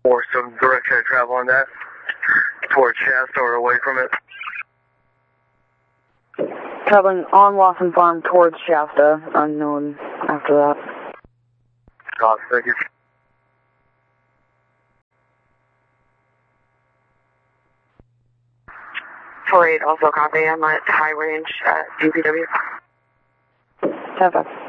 Or some direction of travel on that? Towards Shasta or away from it? Traveling on Lawson Farm towards Shasta, unknown after that. Thank you. 48 also copy. I'm at high range at DPW. 10-5.